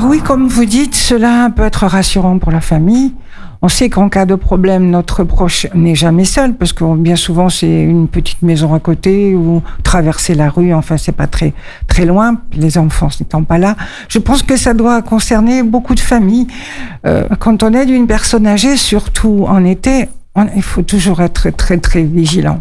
oui, comme vous dites, cela peut être rassurant pour la famille. On sait qu'en cas de problème, notre proche n'est jamais seul, parce que bien souvent, c'est une petite maison à côté ou traverser la rue, enfin, c'est pas très, très loin, les enfants n'étant pas là. Je pense que ça doit concerner beaucoup de familles. Quand on aide une personne âgée, surtout en été, il faut toujours être très, très vigilant.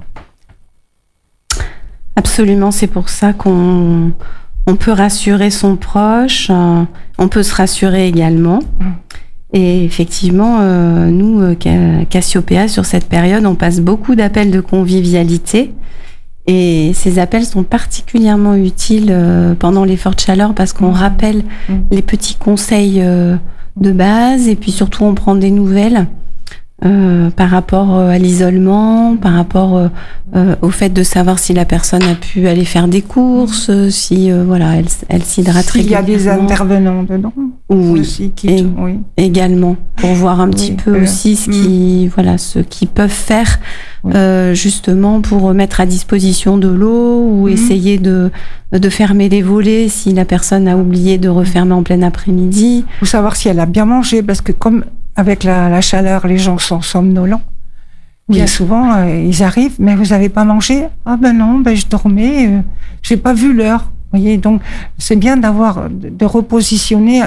Absolument, c'est pour ça qu'on peut rassurer son proche, on peut se rassurer également. Et effectivement, nous, Cassiopéa, sur cette période, on passe beaucoup d'appels de convivialité. Et ces appels sont particulièrement utiles pendant les fortes chaleurs parce qu'on rappelle les petits conseils de base et puis surtout on prend des nouvelles par rapport à l'isolement, par rapport au fait de savoir si la personne a pu aller faire des courses, si voilà, elle s'hydrate régulièrement. Il y a des intervenants dedans. Oui, aussi, oui. Également, pour voir un petit peu aussi ce qu'ils peuvent faire justement pour mettre à disposition de l'eau ou essayer de fermer les volets si la personne a oublié de refermer en plein après-midi. Pour savoir si elle a bien mangé, parce que comme avec la chaleur, les gens sont somnolents. Bien souvent, ils arrivent, mais vous avez pas mangé? Ah ben non, je dormais, j'ai pas vu l'heure. Vous voyez, donc c'est bien de repositionner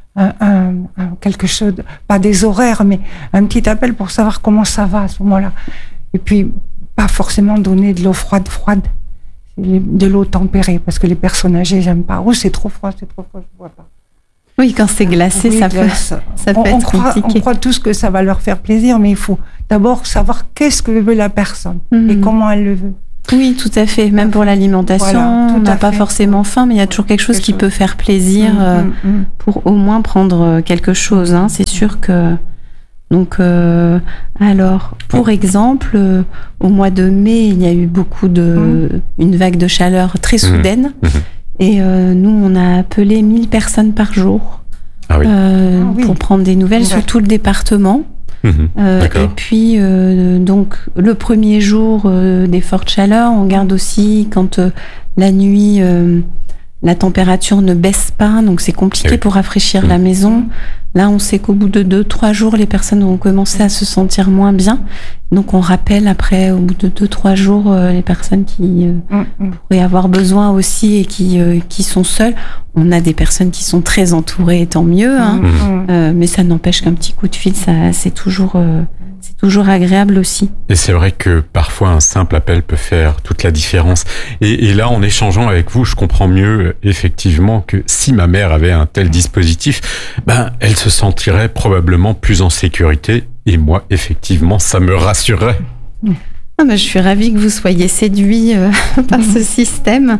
quelque chose, pas des horaires, mais un petit appel pour savoir comment ça va à ce moment-là. Et puis, pas forcément donner de l'eau froide, de l'eau tempérée, parce que les personnes âgées, j'aime pas. Oh, c'est trop froid, je vois pas. Oui, quand c'est glacé, ça peut être compliqué. On croit tous que ça va leur faire plaisir, mais il faut d'abord savoir qu'est-ce que veut la personne et comment elle le veut. Oui, tout à fait. Même pour l'alimentation, on n'a pas forcément faim, mais il y a toujours quelque chose qui peut faire plaisir pour au moins prendre quelque chose. Hein. C'est sûr que... Donc, alors, pour exemple, au mois de mai, il y a eu une vague de chaleur très soudaine. Et nous, on a appelé 1000 personnes par jour pour prendre des nouvelles sur tout le département. Et puis, donc, le premier jour des fortes chaleurs, on garde aussi quand la nuit, la température ne baisse pas, donc c'est compliqué pour rafraîchir la maison. Là, on sait qu'au bout de 2-3 jours, les personnes vont commencer à se sentir moins bien. Donc, on rappelle après, au bout de 2-3 jours, les personnes qui pourraient avoir besoin aussi et qui sont seules. On a des personnes qui sont très entourées, tant mieux. Hein. Mais ça n'empêche qu'un petit coup de fil, c'est toujours agréable aussi. Et c'est vrai que parfois un simple appel peut faire toute la différence. Et là, en échangeant avec vous, je comprends mieux effectivement que si ma mère avait un tel dispositif, elle se sentirait probablement plus en sécurité. Et moi, effectivement, ça me rassurerait. Je suis ravie que vous soyez séduit par ce système.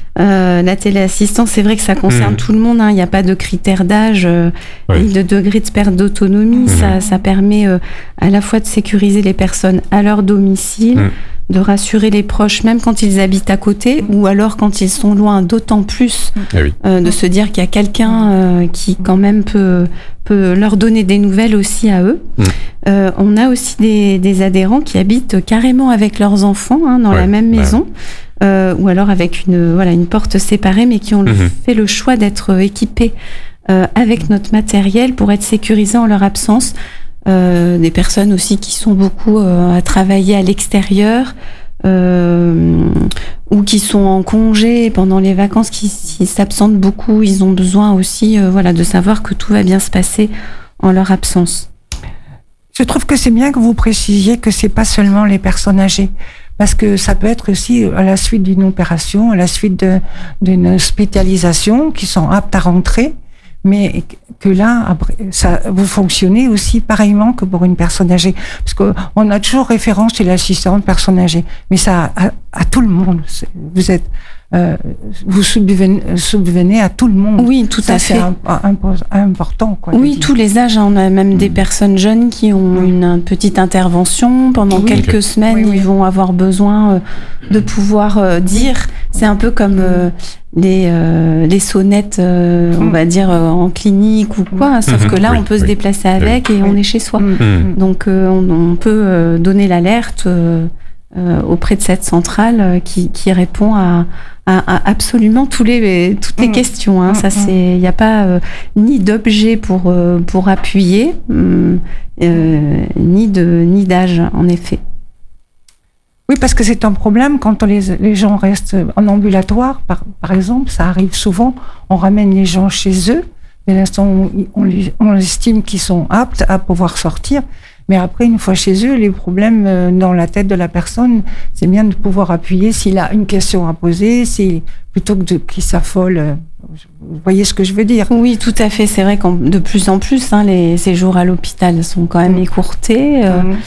La téléassistance, c'est vrai que ça concerne tout le monde. Il n'y a pas de critères d'âge ni de degré de perte d'autonomie. Ça permet à la fois de sécuriser les personnes à leur domicile, de rassurer les proches, même quand ils habitent à côté, ou alors quand ils sont loin, d'autant plus de se dire qu'il y a quelqu'un qui quand même peut leur donner des nouvelles aussi à eux. On a aussi des adhérents qui habitent carrément avec leurs enfants dans la même maison. Ou alors avec une porte séparée, mais qui ont fait le choix d'être équipés avec notre matériel pour être sécurisés en leur absence. Des personnes aussi qui sont beaucoup à travailler à l'extérieur ou qui sont en congé pendant les vacances, qui s'absentent beaucoup. Ils ont besoin aussi de savoir que tout va bien se passer en leur absence. Je trouve que c'est bien que vous précisiez que c'est pas seulement les personnes âgées. Parce que ça peut être aussi à la suite d'une opération, à la suite d'une hospitalisation, qui sont aptes à rentrer, mais que là, après, vous fonctionnez aussi pareillement que pour une personne âgée. Parce qu'on a toujours référence chez l'assistant de personnes âgées, mais ça à tout le monde. Vous subvenez à tout le monde. Oui, tout à fait. C'est important. Oui, tous les âges. On a même des personnes jeunes qui ont une petite intervention. Pendant quelques semaines, ils vont avoir besoin de pouvoir dire. C'est un peu comme les sonnettes, on va dire, en clinique ou quoi. Sauf que là, on peut se déplacer avec et on est chez soi. Donc, on peut donner l'alerte auprès de cette centrale qui répond à absolument toutes les questions. Hein. Ça, il n'y a pas ni d'objet pour appuyer, ni d'âge, en effet. Oui, parce que c'est un problème quand les gens restent en ambulatoire, par exemple, ça arrive souvent, on ramène les gens chez eux, dès l'instant où on estime qu'ils sont aptes à pouvoir sortir, mais après, une fois chez eux, les problèmes dans la tête de la personne, c'est bien de pouvoir appuyer s'il a une question à poser, plutôt que qu'il s'affole. Vous voyez ce que je veux dire? Oui, tout à fait. C'est vrai que de plus en plus, les séjours à l'hôpital sont quand même écourtés.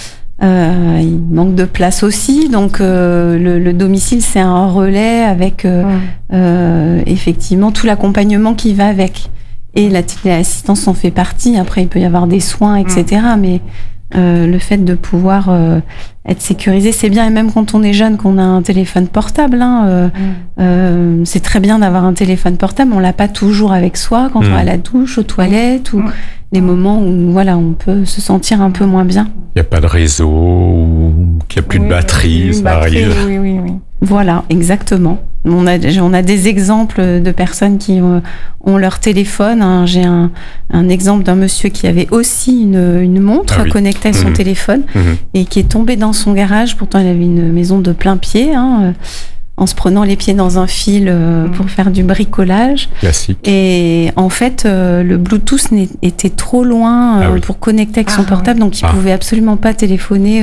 Il manque de place aussi, donc le domicile c'est un relais avec effectivement tout l'accompagnement qui va avec, et la téléassistance en fait partie. Après il peut y avoir des soins, etc. Mais le fait de pouvoir être sécurisé, c'est bien. Et même quand on est jeune, qu'on a un téléphone portable, c'est très bien d'avoir un téléphone portable. On l'a pas toujours avec soi quand on va à la douche, aux toilettes, ou les moments où on peut se sentir un peu moins bien. Il n'y a pas de réseau, ou qu'il n'y a plus de batterie, ça arrive. Oui. Voilà, exactement. On a des exemples de personnes qui ont leur téléphone. J'ai un exemple d'un monsieur qui avait aussi une montre connectée à son téléphone et qui est tombé dans son garage. Pourtant, il avait une maison de plein pied, en se prenant les pieds dans un fil pour faire du bricolage. Classique. Et en fait, le Bluetooth était trop loin pour connecter avec son portable, donc il pouvait absolument pas téléphoner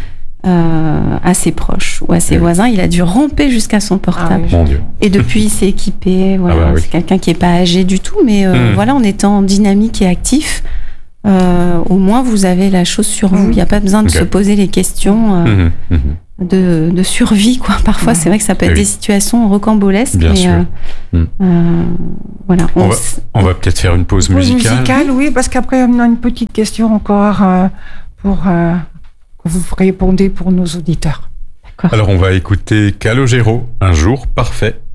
à ses proches ou à ses voisins. Il a dû ramper jusqu'à son portable. Mon Dieu. Et depuis, il s'est équipé. Voilà, c'est quelqu'un qui est pas âgé du tout, mais en étant dynamique et actif, au moins vous avez la chose sur vous. Il n'y a pas besoin de se poser les questions de survie, quoi. Parfois, c'est vrai que ça peut être des situations rocambolesques. Bien sûr. Voilà. On va peut-être faire une pause musicale. Oui, parce qu'après, on a une petite question encore pour que vous répondez pour nos auditeurs. Alors, on va écouter Calogero, Un jour parfait.